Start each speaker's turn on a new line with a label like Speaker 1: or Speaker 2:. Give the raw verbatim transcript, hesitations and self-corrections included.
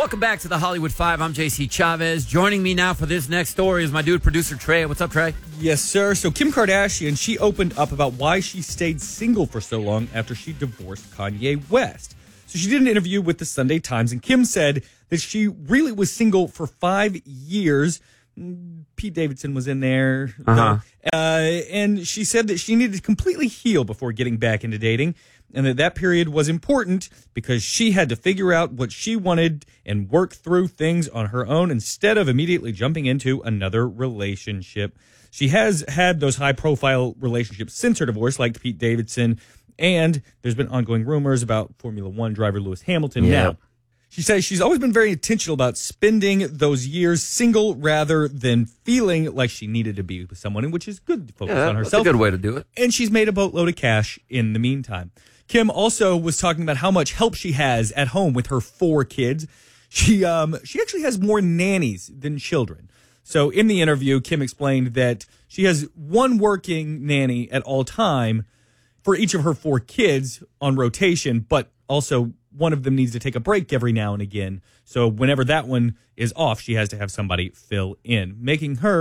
Speaker 1: Welcome back to the Hollywood Five. I'm J C Chavez. Joining me now for this next story is my dude, producer Trey. What's up, Trey?
Speaker 2: Yes, sir. So Kim Kardashian, she opened up about why she stayed single for so long after she divorced Kanye West. So she did an interview with the Sunday Times, and Kim said that she really was single for five years. Pete Davidson was in there.
Speaker 1: Uh-huh.
Speaker 2: Uh, and she said that she needed to completely heal before getting back into dating, and that that period was important because she had to figure out what she wanted and work through things on her own instead of immediately jumping into another relationship. She has had those high-profile relationships since her divorce, like Pete Davidson, and there's been ongoing rumors about Formula One driver Lewis Hamilton.
Speaker 1: Yeah.
Speaker 2: Now, she says she's always been very intentional about spending those years single rather than feeling like she needed to be with someone, which is good to focus
Speaker 1: Yeah,
Speaker 2: on
Speaker 1: that's
Speaker 2: herself.
Speaker 1: a good way to do it.
Speaker 2: And she's made a boatload of cash in the meantime. Kim also was talking about how much help she has at home with her four kids. She um she actually has more nannies than children. So in the interview, Kim explained that she has one working nanny at all time for each of her four kids on rotation, but also one of them needs to take a break every now and again. So whenever that one is off, she has to have somebody fill in, making her